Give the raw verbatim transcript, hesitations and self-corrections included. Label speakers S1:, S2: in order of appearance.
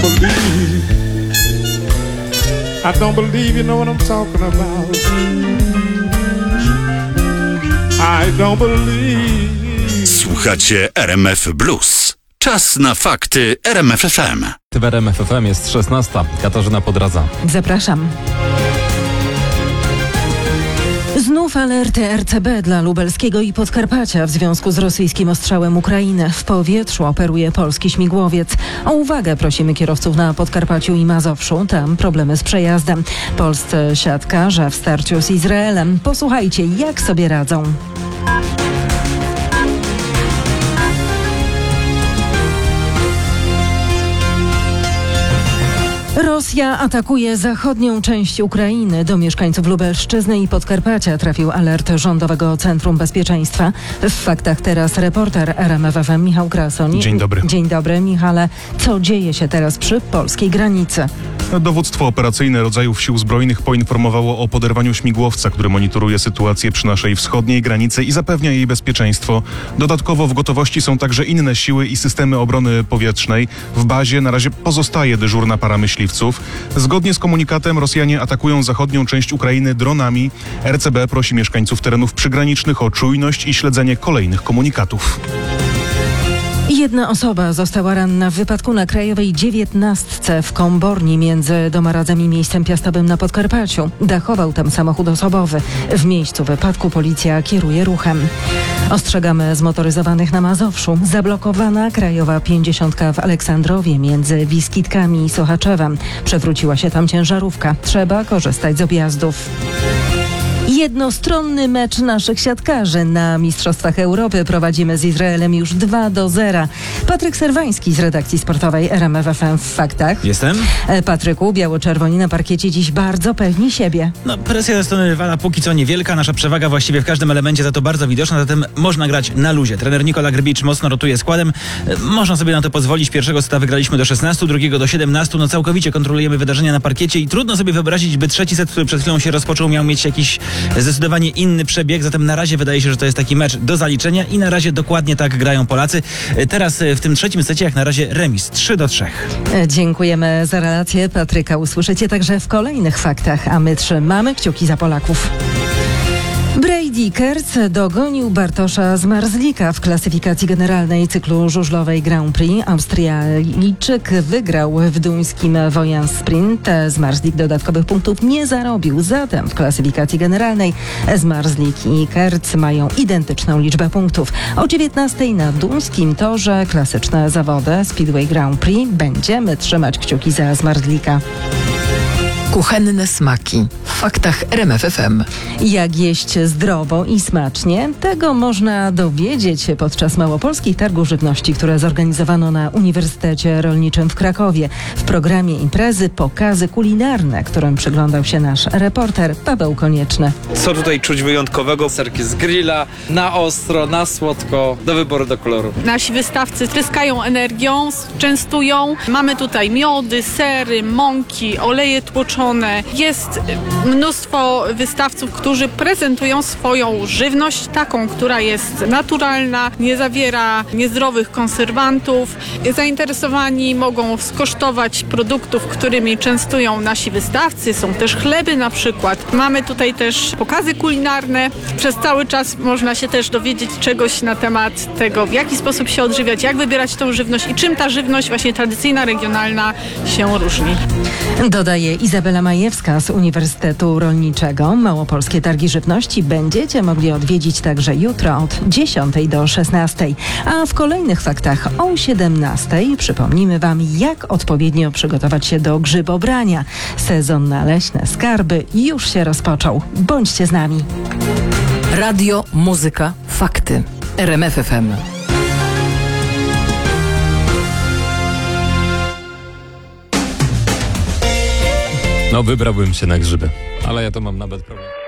S1: believe. I don't believe you know what I'm talking about. I don't believe.
S2: Słuchacie R M F Blues. Czas na fakty R M F F M.
S3: W R M F F M jest szesnasta. Katarzyna Podradza.
S4: Zapraszam. Znów alerty R C B dla Lubelskiego i Podkarpacia w związku z rosyjskim ostrzałem Ukrainy. W powietrzu operuje polski śmigłowiec. O uwagę prosimy kierowców na Podkarpaciu i Mazowszu. Tam problemy z przejazdem. Polscy siatkarze w starciu z Izraelem. Posłuchajcie, jak sobie radzą. Rosja atakuje zachodnią część Ukrainy. Do mieszkańców Lubelszczyzny i Podkarpacia trafił alert Rządowego Centrum Bezpieczeństwa. W faktach teraz reporter R M F F M Michał Krasoń.
S5: Dzień dobry.
S4: Dzień dobry, Michale. Co dzieje się teraz przy polskiej granicy?
S5: Dowództwo operacyjne rodzajów sił zbrojnych poinformowało o poderwaniu śmigłowca, który monitoruje sytuację przy naszej wschodniej granicy i zapewnia jej bezpieczeństwo. Dodatkowo w gotowości są także inne siły i systemy obrony powietrznej. W bazie na razie pozostaje dyżurna para myśliwców. Zgodnie z komunikatem Rosjanie atakują zachodnią część Ukrainy dronami. R C B prosi mieszkańców terenów przygranicznych o czujność i śledzenie kolejnych komunikatów.
S4: Jedna osoba została ranna w wypadku na Krajowej dziewiętnastce w Komborni między Domaradzem i miejscem piastowym na Podkarpaciu. Dachował tam samochód osobowy. W miejscu wypadku policja kieruje ruchem. Ostrzegamy zmotoryzowanych na Mazowszu. Zablokowana Krajowa pięćdziesiątka w Aleksandrowie między Wiskitkami i Sochaczewem. Przewróciła się tam ciężarówka. Trzeba korzystać z objazdów. Jednostronny mecz naszych siatkarzy na Mistrzostwach Europy prowadzimy z Izraelem już dwa do zera. Patryk Serwański z redakcji sportowej R M F F M w faktach.
S6: Jestem.
S4: Patryku, biało-czerwoni na parkiecie dziś bardzo pewni siebie.
S6: No, presja ze strony rywala póki co niewielka, nasza przewaga właściwie w każdym elemencie za to bardzo widoczna, zatem można grać na luzie. Trener Nikola Grbicz mocno rotuje składem. Można sobie na to pozwolić. Pierwszego seta wygraliśmy do szesnastu, drugiego do siedemnastu. No całkowicie kontrolujemy wydarzenia na parkiecie i trudno sobie wyobrazić, by trzeci set, który przed chwilą się rozpoczął, miał mieć jakiś zdecydowanie inny przebieg, zatem na razie wydaje się, że to jest taki mecz do zaliczenia i na razie dokładnie tak grają Polacy. Teraz w tym trzecim secie jak na razie remis trzy do trzech.
S4: Dziękujemy za relację Patryka. Usłyszycie także w kolejnych faktach, a my trzymamy kciuki za Polaków. Brady Kerc dogonił Bartosza Zmarzlika w klasyfikacji generalnej cyklu żużlowej Grand Prix. Austrialijczyk wygrał w duńskim Wojans Sprint. Zmarzlik dodatkowych punktów nie zarobił. Zatem w klasyfikacji generalnej Zmarzlik i Kerc mają identyczną liczbę punktów. O dziewiętnastej na duńskim torze klasyczne zawody Speedway Grand Prix. Będziemy trzymać kciuki za Zmarzlika.
S7: Kuchenne smaki. W faktach R M F F M.
S4: Jak jeść zdrowo i smacznie? Tego można dowiedzieć się podczas Małopolskich Targów Żywności, które zorganizowano na Uniwersytecie Rolniczym w Krakowie. W programie imprezy pokazy kulinarne, którym przyglądał się nasz reporter Paweł Konieczny.
S8: Co tutaj czuć wyjątkowego? Serki z grilla, na ostro, na słodko, do wyboru, do koloru.
S9: Nasi wystawcy tryskają energią, częstują. Mamy tutaj miody, sery, mąki, oleje tłoczone. Jest mnóstwo wystawców, którzy prezentują swoją żywność, taką, która jest naturalna, nie zawiera niezdrowych konserwantów. Zainteresowani mogą skosztować produktów, którymi częstują nasi wystawcy. Są też chleby na przykład. Mamy tutaj też pokazy kulinarne. Przez cały czas można się też dowiedzieć czegoś na temat tego, w jaki sposób się odżywiać, jak wybierać tą żywność i czym ta żywność właśnie tradycyjna, regionalna się różni.
S4: Dodaje Izabela Majewska z Uniwersytetu Rolniczego. Małopolskie Targi Żywności będziecie mogli odwiedzić także jutro od dziesiątej do szesnastej. A w kolejnych faktach o siedemnastej przypomnimy Wam, jak odpowiednio przygotować się do grzybobrania. Sezon na leśne skarby już się rozpoczął. Bądźcie z nami.
S7: Radio, muzyka, fakty. R M F F M.
S3: No wybrałbym się na grzyby, ale ja to mam nawet problem.